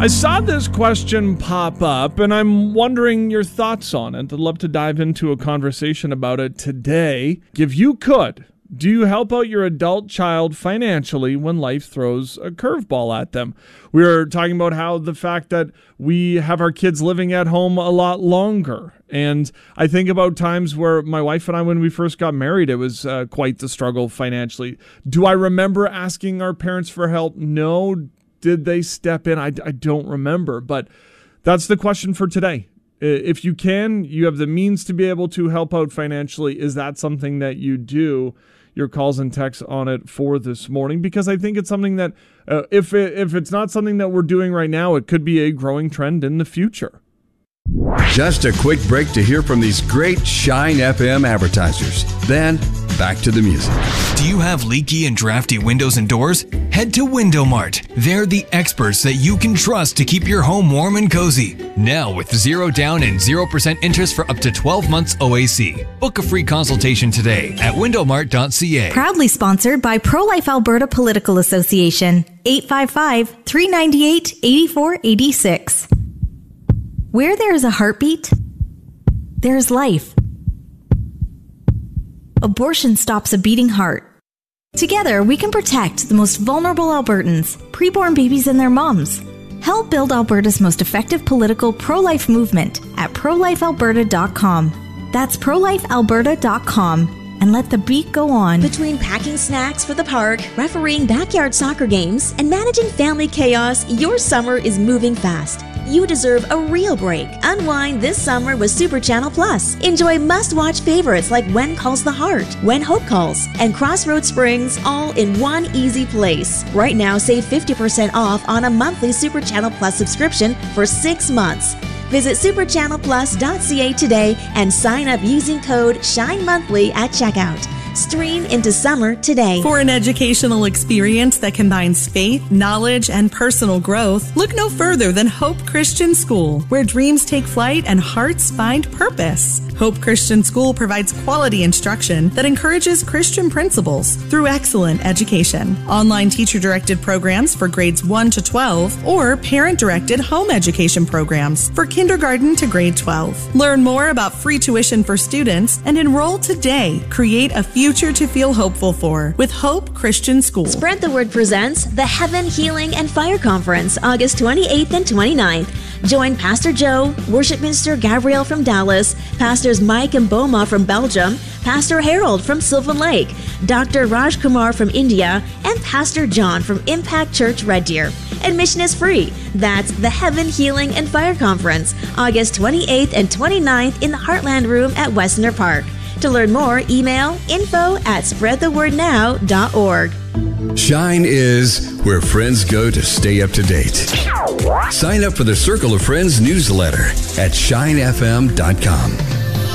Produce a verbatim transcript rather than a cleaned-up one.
I saw this question pop up, and I'm wondering your thoughts on it. I'd love to dive into a conversation about it today. If you could, do you help out your adult child financially when life throws a curveball at them? We were talking about how the fact that we have our kids living at home a lot longer. And I think about times where my wife and I, when we first got married, it was uh, quite the struggle financially. Do I remember asking our parents for help? No. Did they step in? I, I don't remember. But that's the question for today. If you can, you have the means to be able to help out financially. Is that something that you do? Your calls and texts on it for this morning, because I think it's something that uh, if it, if it's not something that we're doing right now, it could be a growing trend in the future. Just a quick break to hear from these great Shine F M advertisers. Then back to the music. Do you have leaky and drafty windows and doors? Head to Window Mart. They're the experts that you can trust to keep your home warm and cozy. Now with zero down and zero percent interest for up to twelve months O A C. Book a free consultation today at window mart dot c a. Proudly sponsored by Pro-Life Alberta Political Association. eight five five, three nine eight, eight four eight six. Where there is a heartbeat, there is life. Abortion stops a beating heart. Together, we can protect the most vulnerable Albertans, preborn babies and their moms. Help build Alberta's most effective political pro-life movement at pro life alberta dot com. That's pro life alberta dot com. And let the beat go on. Between packing snacks for the park, refereeing backyard soccer games, and managing family chaos, your summer is moving fast. You deserve a real break. Unwind this summer with Super Channel Plus. Enjoy must-watch favorites like When Calls the Heart, When Hope Calls, and Crossroads Springs, all in one easy place. Right now, save fifty percent off on a monthly Super Channel Plus subscription for six months. Visit super channel plus dot c a today and sign up using code SHINEMONTHLY at checkout. Stream into summer today. For an educational experience that combines faith, knowledge, and personal growth, look no further than Hope Christian School, where dreams take flight and hearts find purpose. Hope Christian School provides quality instruction that encourages Christian principles through excellent education. Online teacher-directed programs for grades one to twelve or parent-directed home education programs for kindergarten to grade twelve. Learn more about free tuition for students and enroll today. Create a future to feel hopeful for with Hope Christian School. Spread the Word presents the Heaven, Healing, and Fire Conference, August twenty-eighth and twenty-ninth. Join Pastor Joe, Worship Minister Gabrielle from Dallas, Pastors Mike and Boma from Belgium, Pastor Harold from Sylvan Lake, Doctor Raj Kumar from India, and Pastor John from Impact Church Red Deer. Admission is free. That's the Heaven, Healing, and Fire Conference, August twenty-eighth and twenty-ninth in the Heartland Room at Westerner Park. To learn more, email info at spread the word now dot org. Shine is where friends go to stay up to date. Sign up for the Circle of Friends newsletter at shine f m dot com.